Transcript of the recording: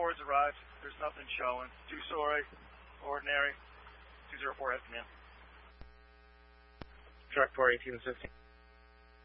204 has arrived. There's nothing showing. 2 sorry, ordinary. 204 has come in. Truck 4 1860.